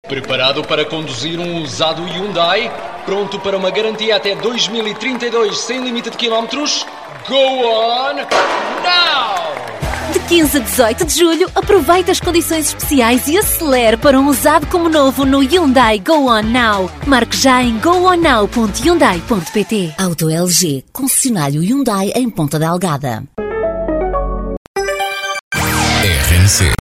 Preparado para conduzir um usado Hyundai? Pronto para uma garantia até 2032 sem limite de quilómetros? Go on now! De 15 a 18 de julho, aproveite as condições especiais e acelere para um usado como novo no Hyundai Go On Now. Marque já em goonow.hyundai.pt. Auto LG, concessionário Hyundai em Ponta Delgada. RNC